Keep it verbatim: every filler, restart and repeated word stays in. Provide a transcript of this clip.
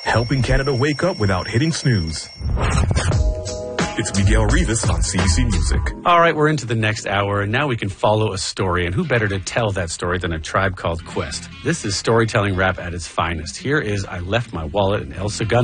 helping Canada wake up without hitting snooze. It's Miguel Rivas on C B C Music. All right, we're into the next hour, and now we can follow a story. And who better to tell that story than A Tribe Called Quest? This is storytelling rap at its finest. Here is I Left My Wallet in El Segundo.